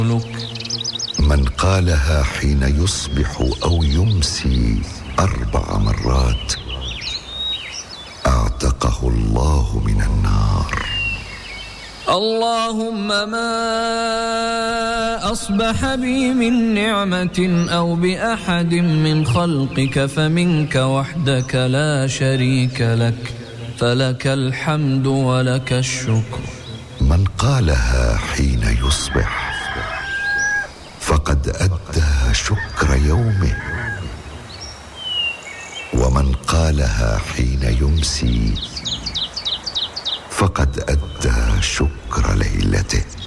من قالها حين يصبح أو يمسي 4 مرات أعتقه الله من النار. اللهم ما أصبح بي من نعمة أو بأحد من خلقك فمنك وحدك لا شريك لك، فلك الحمد ولك الشكر. من قالها حين يصبح فقد أدى شكر يومه، ومن قالها حين يمسي فقد أدى شكر ليلته.